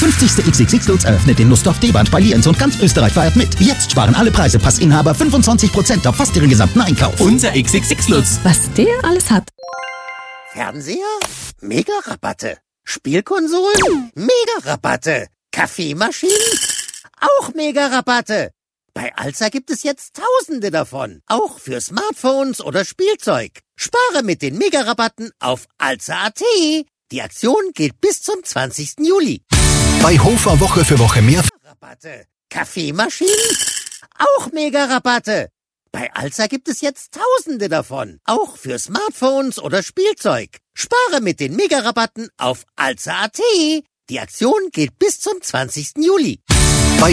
50. XXX Lutz eröffnet den Lusthof D-Band bei Lienz und ganz Österreich feiert mit. Jetzt sparen alle Preisepassinhaber 25% auf fast ihren gesamten Einkauf. Unser XXX Lutz. Was der alles hat. Fernseher? Mega-Rabatte. Spielkonsolen? Mega-Rabatte. Kaffeemaschinen? Auch Mega-Rabatte. Bei Alza gibt es jetzt Tausende davon. Auch für Smartphones oder Spielzeug. Spare mit den Mega-Rabatten auf alza.at. Die Aktion gilt bis zum 20. Juli. Bei Hofer Woche für Woche mehr. Rabatte. Kaffeemaschinen? Auch Mega-Rabatte. Bei Alza gibt es jetzt Tausende davon. Auch für Smartphones oder Spielzeug. Spare mit den Mega-Rabatten auf alza.at. Die Aktion gilt bis zum 20. Juli.